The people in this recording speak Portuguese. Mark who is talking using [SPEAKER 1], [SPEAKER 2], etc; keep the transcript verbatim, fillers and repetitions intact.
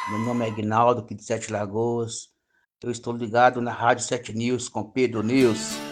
[SPEAKER 1] Meu nome é Aguinaldo, aqui de Sete Lagoas. Eu estou ligado na Rádio Sete News com Pedro News.